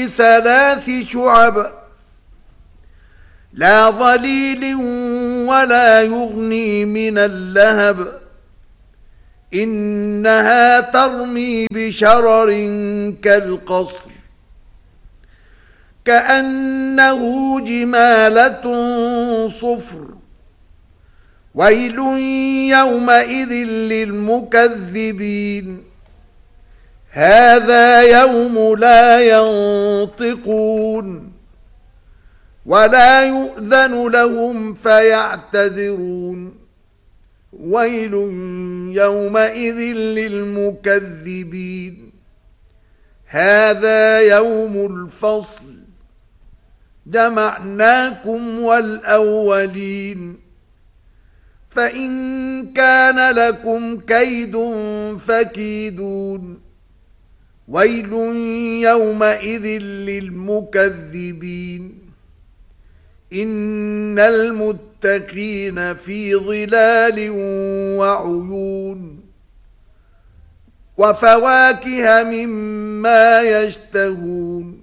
في 3 شعب لا ظليل ولا يغني من اللهب إنها ترمي بشرر كالقصر كأنه جمالة صفر ويل يومئذ للمكذبين هذا يوم لا ينطقون ولا يؤذن لهم فيعتذرون ويل يومئذ للمكذبين هذا يوم الفصل جمعناكم والأولين فإن كان لكم كيد فكيدون ويل يومئذ للمكذبين إن المتقين في ظلال وعيون وفواكه مما يشتهون